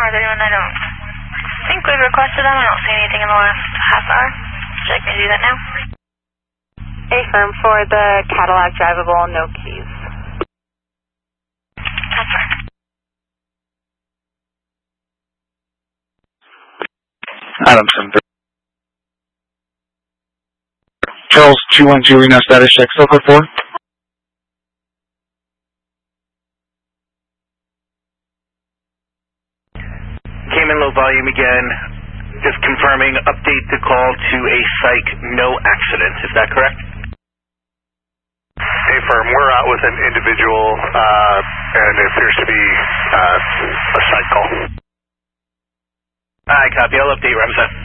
Tower 31, I don't think we've requested them. I don't see anything in the last half hour. Would you like me to do that now? Affirm for the Cadillac drivable, no keys. That's right. Adamson. Charles 212 Reno status check, Silver 4. Came in low volume again, just confirming update the call to a psych, no accident, is that correct? Affirm, we're out with an individual and it appears to be a psych call. Alright, copy, I'll update Ramsey.